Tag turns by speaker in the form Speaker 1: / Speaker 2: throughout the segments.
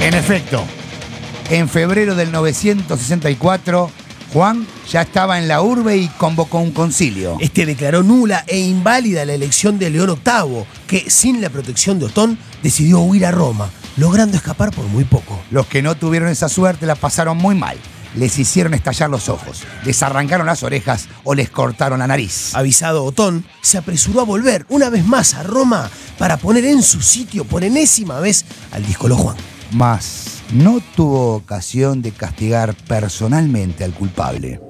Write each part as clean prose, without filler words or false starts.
Speaker 1: En efecto, en febrero del 964, Juan ya estaba en la urbe y convocó un concilio.
Speaker 2: Este declaró nula e inválida la elección de León VIII, que sin la protección de Otón decidió huir a Roma, logrando escapar por muy poco.
Speaker 1: Los que no tuvieron esa suerte la pasaron muy mal. Les hicieron estallar los ojos, les arrancaron las orejas o les cortaron la nariz.
Speaker 2: Avisado Otón, se apresuró a volver una vez más a Roma para poner en su sitio por enésima vez al díscolo Juan.
Speaker 1: Mas no tuvo ocasión de castigar personalmente al culpable.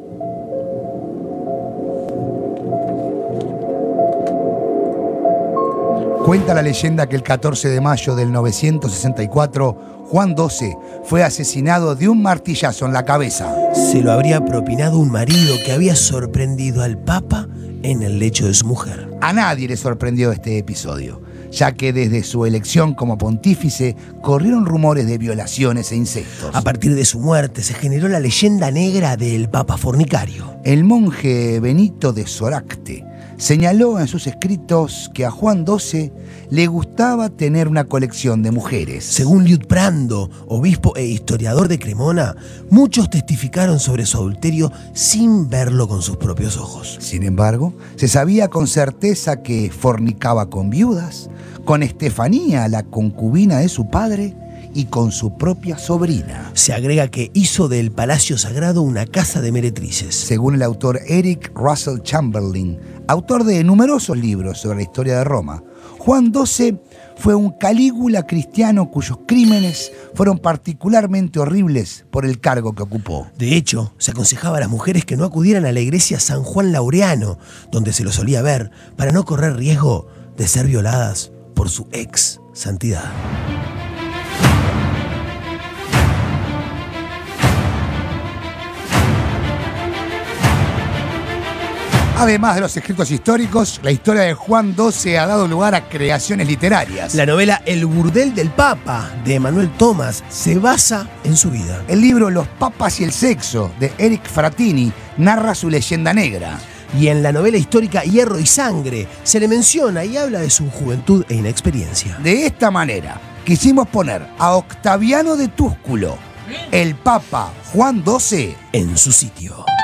Speaker 1: Cuenta la leyenda que el 14 de mayo del 964, Juan XII fue asesinado de un martillazo en la cabeza.
Speaker 2: Se lo habría propinado un marido que había sorprendido al Papa en el lecho de su mujer.
Speaker 1: A nadie le sorprendió este episodio, ya que desde su elección como pontífice corrieron rumores de violaciones e incestos.
Speaker 2: A partir de su muerte se generó la leyenda negra del Papa fornicario.
Speaker 1: El monje Benito de Soracte señaló en sus escritos que a Juan XII le gustaba tener una colección de mujeres.
Speaker 2: Según Liutprando, obispo e historiador de Cremona, muchos testificaron sobre su adulterio sin verlo con sus propios ojos.
Speaker 1: Sin embargo, se sabía con certeza que fornicaba con viudas, con Estefanía, la concubina de su padre, y con su propia sobrina.
Speaker 2: Se agrega que hizo del palacio sagrado una casa de meretrices.
Speaker 1: Según el autor Eric Russell Chamberlain, autor de numerosos libros sobre la historia de Roma, Juan XII fue un Calígula cristiano cuyos crímenes fueron particularmente horribles por el cargo que ocupó.
Speaker 2: De hecho, se aconsejaba a las mujeres que no acudieran a la iglesia San Juan Laureano, donde se lo solía ver, para no correr riesgo de ser violadas por su ex santidad.
Speaker 1: Además de los escritos históricos, la historia de Juan XII ha dado lugar a creaciones literarias.
Speaker 2: La novela El burdel del Papa, de Emanuel Thomas, se basa en su vida.
Speaker 1: El libro Los papas y el sexo, de Eric Fratini, narra su leyenda negra.
Speaker 2: Y en la novela histórica Hierro y Sangre, se le menciona y habla de su juventud e inexperiencia.
Speaker 1: De esta manera, quisimos poner a Octaviano de Túsculo, el Papa Juan XII,
Speaker 2: en su sitio.